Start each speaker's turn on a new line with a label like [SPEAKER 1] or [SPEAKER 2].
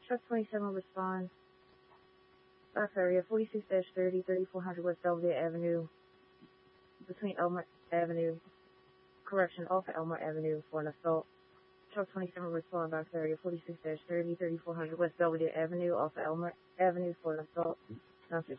[SPEAKER 1] Truck 27 responds. Box area 46-30, 3400 West Belvedere Avenue, between Elmer Avenue, off of Elmer Avenue for an assault. Truck 27 responds. Box area 46-30, 3400 West Belvedere Avenue, off of Elmer Avenue for an assault. 915.